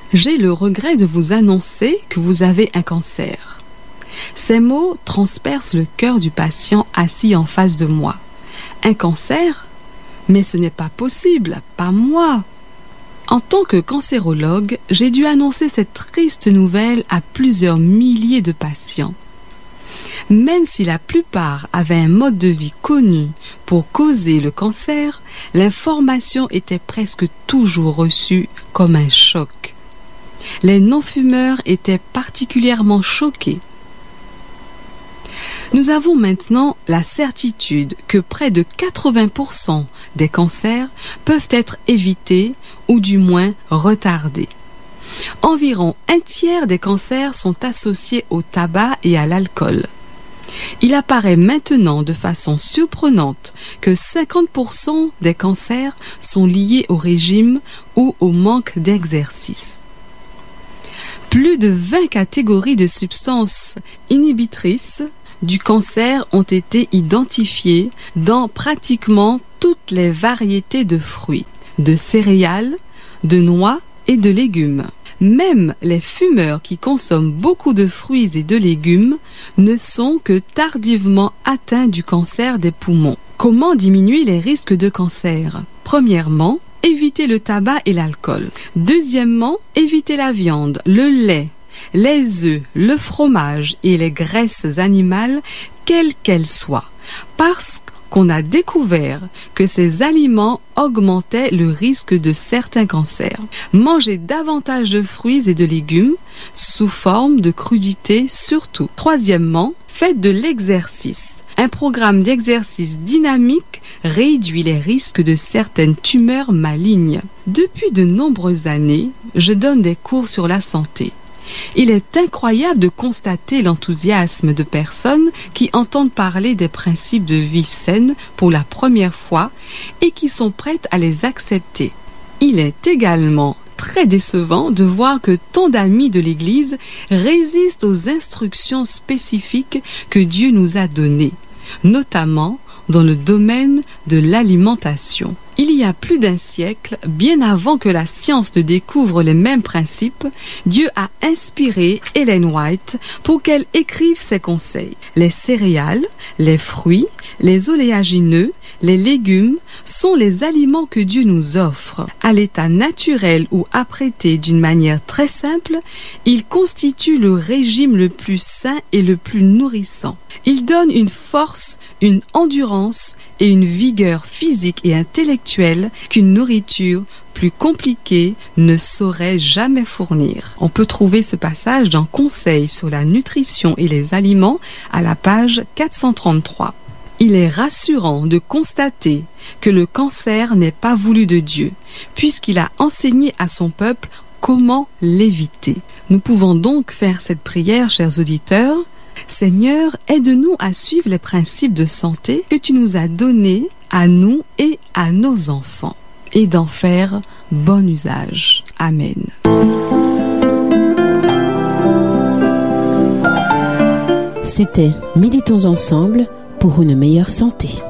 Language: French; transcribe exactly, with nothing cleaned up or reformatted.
J'ai le regret de vous annoncer que vous avez un cancer. Ces mots transpercent le cœur du patient assis en face de moi. Un cancer? Mais ce n'est pas possible, pas moi. En tant que cancérologue, j'ai dû annoncer cette triste nouvelle à plusieurs milliers de patients. Même si la plupart avaient un mode de vie connu pour causer le cancer, l'information était presque toujours reçue comme un choc. Les non-fumeurs étaient particulièrement choqués. Nous avons maintenant la certitude que près de quatre-vingts pour cent des cancers peuvent être évités ou du moins retardés. Environ un tiers des cancers sont associés au tabac et à l'alcool. Il apparaît maintenant de façon surprenante que cinquante pour cent des cancers sont liés au régime ou au manque d'exercice. Plus de vingt catégories de substances inhibitrices du cancer ont été identifiées dans pratiquement toutes les variétés de fruits, de céréales, de noix et de légumes. Même les fumeurs qui consomment beaucoup de fruits et de légumes ne sont que tardivement atteints du cancer des poumons. Comment diminuer les risques de cancer? Premièrement, éviter le tabac et l'alcool. Deuxièmement, éviter la viande, le lait, les œufs, le fromage et les graisses animales, quelles qu'elles soient, parce qu'on a découvert que ces aliments augmentaient le risque de certains cancers. Mangez davantage de fruits et de légumes, sous forme de crudités surtout. Troisièmement, faites de l'exercice. Un programme d'exercice dynamique réduit les risques de certaines tumeurs malignes. Depuis de nombreuses années, je donne des cours sur la santé. Il est incroyable de constater l'enthousiasme de personnes qui entendent parler des principes de vie saine pour la première fois et qui sont prêtes à les accepter. Il est également très décevant de voir que tant d'amis de l'Église résistent aux instructions spécifiques que Dieu nous a données, notamment dans le domaine de l'alimentation. Il y a plus d'un siècle, bien avant que la science ne découvre les mêmes principes, Dieu a inspiré Ellen White pour qu'elle écrive ses conseils. Les céréales, les fruits, les oléagineux, les légumes sont les aliments que Dieu nous offre. À l'état naturel ou apprêté d'une manière très simple, ils constituent le régime le plus sain et le plus nourrissant. Ils donnent une force, une endurance et une vigueur physique et intellectuelle qu'une nourriture plus compliquée ne saurait jamais fournir. On peut trouver ce passage dans Conseils sur la nutrition et les aliments à la page quatre cent trente-trois. Il est rassurant de constater que le cancer n'est pas voulu de Dieu, puisqu'il a enseigné à son peuple comment l'éviter. Nous pouvons donc faire cette prière, chers auditeurs. Seigneur, aide-nous à suivre les principes de santé que tu nous as donnés à nous et à nos enfants, et d'en faire bon usage. Amen. C'était Méditons ensemble pour une meilleure santé.